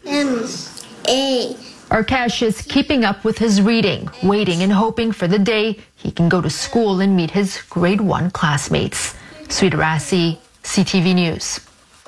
M A Arkash is keeping up with his reading, waiting and hoping for the day he can go to school and meet his grade one classmates. Sweeta Rassi, C T V News.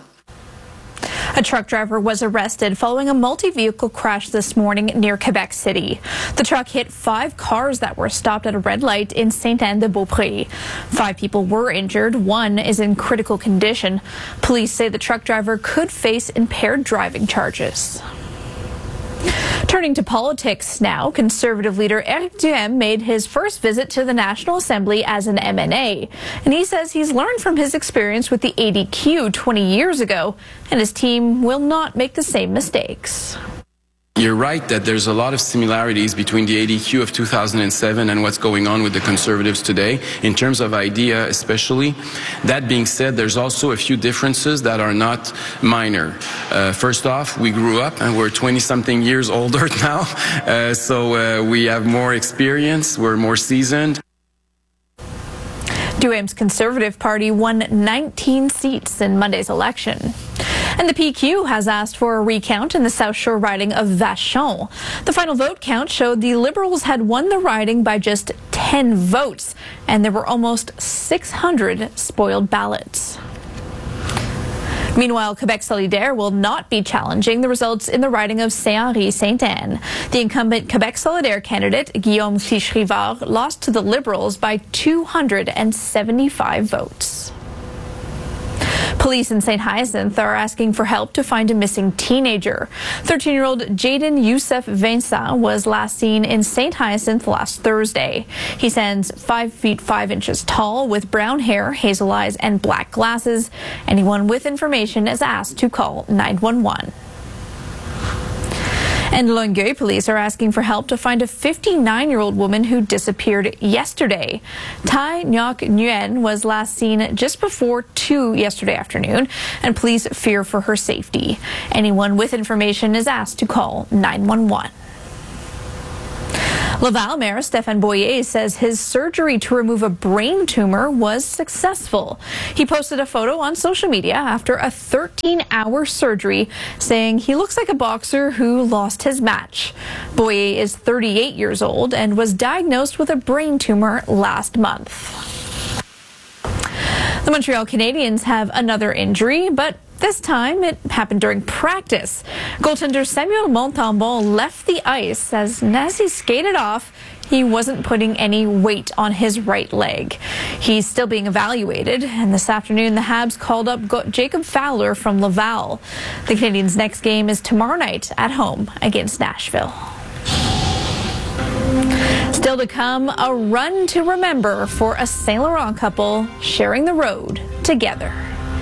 A truck driver was arrested following a multi-vehicle crash this morning near Quebec City. The truck hit five cars that were stopped at a red light in Sainte-Anne-de-Beaupré. Five people were injured. One is in critical condition. Police say the truck driver could face impaired driving charges. Turning to politics now, Conservative leader Éric Duhem made his first visit to the National Assembly as an M N A, and he says he's learned from his experience with the A D Q twenty years ago, and his team will not make the same mistakes. You're right that there's a lot of similarities between the A D Q of two thousand seven and what's going on with the Conservatives today, in terms of idea especially. That being said, there's also a few differences that are not minor. Uh, first off, we grew up and we're twenty-something years older now, uh, so uh, we have more experience, we're more seasoned. Douaim's Conservative Party won nineteen seats in Monday's election. And the P Q has asked for a recount in the South Shore riding of Vachon. The final vote count showed the Liberals had won the riding by just ten votes, and there were almost six hundred spoiled ballots. Meanwhile, Quebec Solidaire will not be challenging the results in the riding of Saint-Henri-Sainte-Anne. The incumbent Quebec Solidaire candidate, Guillaume Clich-Rivard, lost to the Liberals by two hundred seventy-five votes. Police in Saint Hyacinthe are asking for help to find a missing teenager. thirteen-year-old Jaden Youssef Vincent was last seen in Saint Hyacinthe last Thursday. He stands five feet five inches tall with brown hair, hazel eyes, and black glasses. Anyone with information is asked to call nine one one. And Longueuil police are asking for help to find a fifty-nine-year-old woman who disappeared yesterday. Tai Ngoc Nguyen was last seen just before two yesterday afternoon, and police fear for her safety. Anyone with information is asked to call nine one one. Laval Mayor Stéphane Boyer says his surgery to remove a brain tumor was successful. He posted a photo on social media after a thirteen-hour surgery, saying he looks like a boxer who lost his match. Boyer is thirty-eight years old and was diagnosed with a brain tumor last month. The Montreal Canadiens have another injury, but this time it happened during practice. Goaltender Samuel Montembeault left the ice as as he skated off, he wasn't putting any weight on his right leg. He's still being evaluated, and this afternoon the Habs called up Jacob Fowler from Laval. The Canadiens' next game is tomorrow night at home against Nashville. Still to come, a run to remember for a Saint Laurent couple sharing the road together.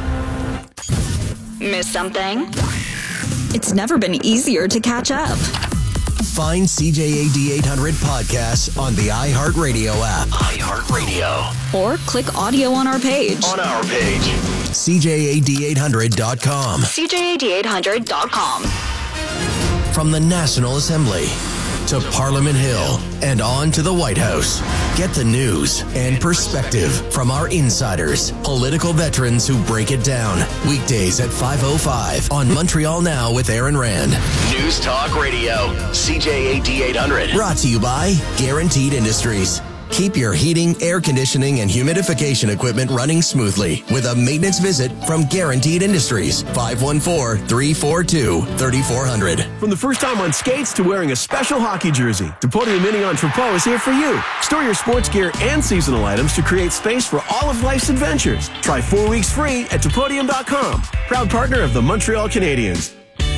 Miss something? It's never been easier to catch up. Find C J A D eight hundred podcasts on the iHeartRadio app. iHeartRadio. Or click audio on our page. On our page. C J A D eight hundred dot com. C J A D eight hundred dot com. From the National Assembly to Parliament Hill and on to the White House. Get the news and perspective from our insiders, political veterans who break it down. Weekdays at five oh five on Montreal Now with Aaron Rand. News Talk Radio, C J A D eight hundred. Brought to you by Guaranteed Industries. Keep your heating, air conditioning, and humidification equipment running smoothly with a maintenance visit from Guaranteed Industries. five one four, three four two, three four zero zero. From the first time on skates to wearing a special hockey jersey, Topodium Mini Entrepot is here for you. Store your sports gear and seasonal items to create space for all of life's adventures. Try four weeks free at Topodium dot com. Proud partner of the Montreal Canadiens.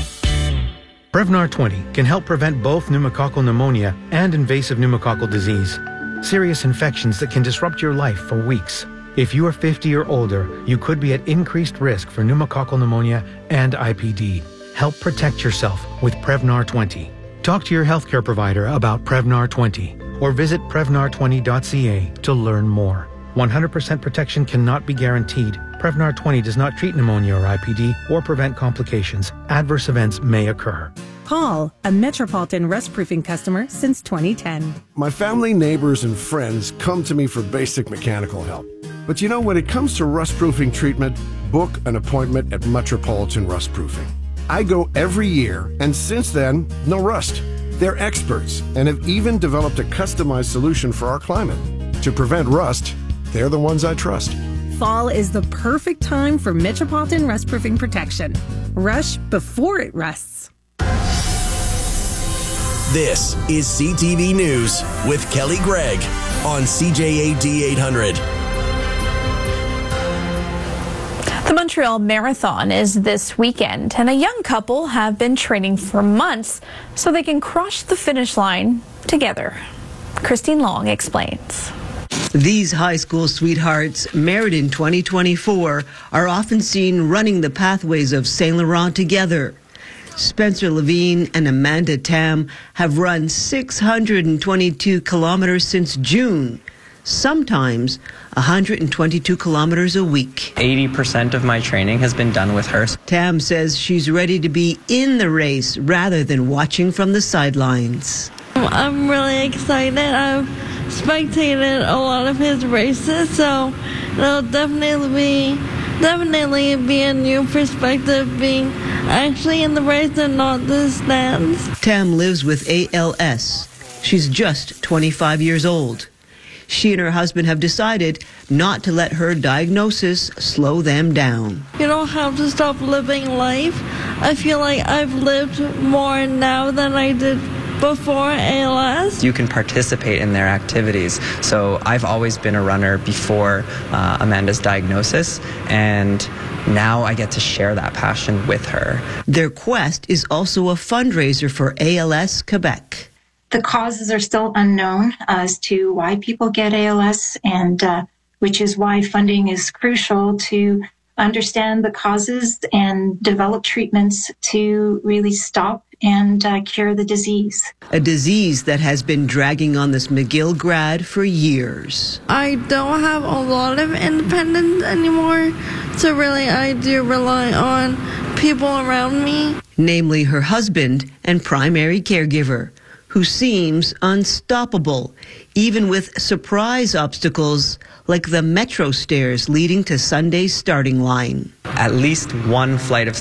Prevnar twenty can help prevent both pneumococcal pneumonia and invasive pneumococcal disease. Serious infections that can disrupt your life for weeks. If you are fifty or older, you could be at increased risk for pneumococcal pneumonia and I P D. Help protect yourself with Prevnar twenty. Talk to your healthcare provider about Prevnar twenty or visit prevnar twenty dot c a to learn more. one hundred percent protection cannot be guaranteed. Prevnar twenty does not treat pneumonia or I P D or prevent complications. Adverse events may occur. Paul, a Metropolitan rust-proofing customer since twenty ten. My family, neighbors, and friends come to me for basic mechanical help. But you know, when it comes to rust-proofing treatment, book an appointment at Metropolitan Rust-Proofing. I go every year, and since then, no rust. They're experts and have even developed a customized solution for our climate. To prevent rust, they're the ones I trust. Fall is the perfect time for Metropolitan rust-proofing protection. Rush before it rusts. This is C T V News with Kelly Gregg on C J A D eight hundred. The Montreal Marathon is this weekend, and a young couple have been training for months so they can cross the finish line together. Christine Long explains. These high school sweethearts, married in twenty twenty-four, are often seen running the pathways of Saint Laurent together. Spencer Levine and Amanda Tam have run six hundred twenty-two kilometers since June, sometimes one hundred twenty-two kilometers a week. eighty percent of my training has been done with her. Tam says she's ready to be in the race rather than watching from the sidelines. I'm really excited. I've spectated a lot of his races, so it'll definitely be definitely be a new perspective being actually in the race and not the stands. Tam lives with A L S. She's just twenty-five years old. She and her husband have decided not to let her diagnosis slow them down. You don't have to stop living life. I feel like I've lived more now than I did before A L S. You can participate in their activities. So I've always been a runner before uh, Amanda's diagnosis, and now I get to share that passion with her. Their quest is also a fundraiser for A L S Quebec. The causes are still unknown as to why people get A L S, and uh, which is why funding is crucial to understand the causes and develop treatments to really stop and uh, cure the disease. A disease that has been dragging on this McGill grad for years. I don't have a lot of independence anymore, so really I do rely on people around me. Namely her husband and primary caregiver, who seems unstoppable, even with surprise obstacles like the metro stairs leading to Sunday's starting line. At least one flight of